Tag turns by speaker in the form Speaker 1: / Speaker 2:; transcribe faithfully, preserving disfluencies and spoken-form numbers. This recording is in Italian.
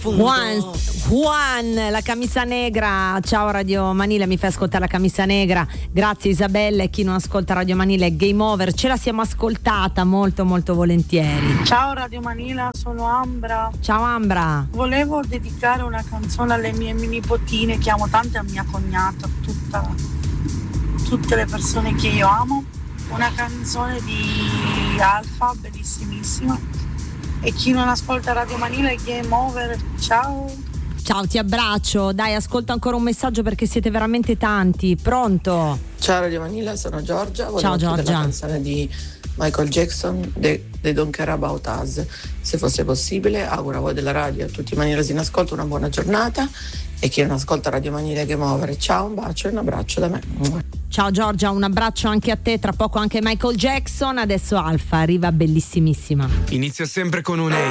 Speaker 1: profondo.
Speaker 2: Juan, Juan, la camisa negra. Ciao Radio Manila, mi fai ascoltare la camisa negra. Grazie Isabella, e chi non ascolta Radio Manila è Game Over. Ce la siamo ascoltata molto molto volentieri.
Speaker 3: Ciao Radio Manila, sono Ambra.
Speaker 2: Ciao Ambra.
Speaker 3: Volevo dedicare una canzone alle mie nipotine, che amo tanto, e a mia cognata, tutta, tutte le persone che io amo. Una canzone di Alfa, bellissimissima. E chi non ascolta Radio Manila è Game Over. Ciao.
Speaker 2: Ciao, ti abbraccio. Dai, ascolta ancora un messaggio perché siete veramente tanti. Pronto?
Speaker 4: Ciao Radio Manila, sono Giorgia. Volevo
Speaker 2: Ciao
Speaker 4: chiedere
Speaker 2: Giorgia.
Speaker 4: la canzone di Michael Jackson, They, They Don't Care About Us. Se fosse possibile, auguro a voi della radio e a tutti i manilosi in ascolto una buona giornata, e chi non ascolta Radio Manila è Game Over. Ciao, un bacio e un abbraccio da me.
Speaker 2: Ciao Giorgia, un abbraccio anche a te. Tra poco anche Michael Jackson. Adesso Alfa arriva, bellissimissima.
Speaker 5: Inizia sempre con un